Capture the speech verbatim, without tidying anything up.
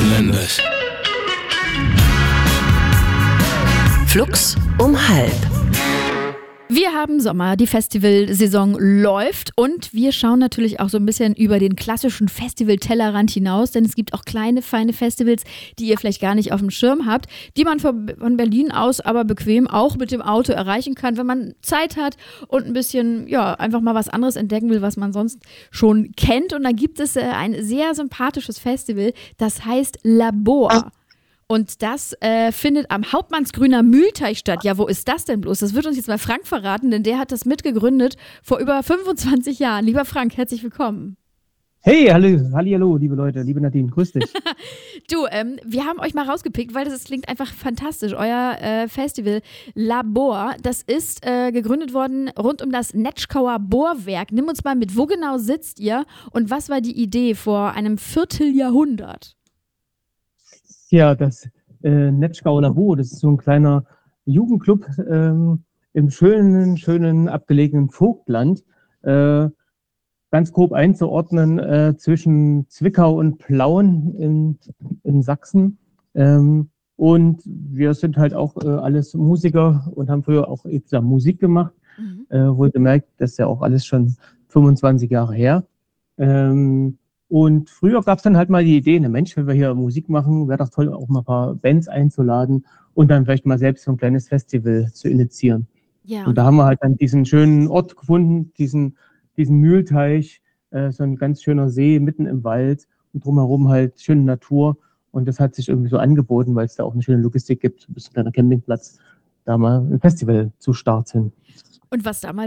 Mendes. Flux um halb. Wir haben Sommer, die Festivalsaison läuft und wir schauen natürlich auch so ein bisschen über den klassischen Festival-Tellerrand hinaus, denn es gibt auch kleine, feine Festivals, die ihr vielleicht gar nicht auf dem Schirm habt, die man von Berlin aus aber bequem auch mit dem Auto erreichen kann, wenn man Zeit hat und ein bisschen, ja, einfach mal was anderes entdecken will, was man sonst schon kennt. Und da gibt es äh, ein sehr sympathisches Festival, das heißt Labor. Und das äh, findet am Hauptmannsgrüner Mühlteich statt. Ja, wo ist das denn bloß? Das wird uns jetzt mal Frank verraten, denn der hat das mitgegründet vor über fünfundzwanzig Jahren. Lieber Frank, herzlich willkommen. Hey, hallo, hallo, liebe Leute, liebe Nadine, grüß dich. Du, ähm, wir haben euch mal rausgepickt, weil das, das klingt einfach fantastisch. Euer äh, Festival Labor, das ist äh, gegründet worden rund um das Netschkauer Bohrwerk. Nimm uns mal mit, wo genau sitzt ihr und was war die Idee vor einem Vierteljahrhundert? Ja, das äh, Netschkauer Labor, das ist so ein kleiner Jugendclub ähm, im schönen, schönen, abgelegenen Vogtland. Äh, ganz grob einzuordnen äh, zwischen Zwickau und Plauen in, in Sachsen. Ähm, und wir sind halt auch äh, alles Musiker und haben früher auch ja, Musik gemacht. Mhm. Äh, wohlgemerkt, das ist ja auch alles schon fünfundzwanzig Jahre her. Ähm, Und früher gab es dann halt mal die Idee, ne Mensch, wenn wir hier Musik machen, wäre doch toll, auch mal ein paar Bands einzuladen und dann vielleicht mal selbst so ein kleines Festival zu initiieren. Ja, und, und da haben wir halt dann diesen schönen Ort gefunden, diesen, diesen Mühlteich, äh, so ein ganz schöner See mitten im Wald und drumherum halt schöne Natur. Und das hat sich irgendwie so angeboten, weil es da auch eine schöne Logistik gibt, bis zu einem Campingplatz, da mal ein Festival zu starten. Und was damals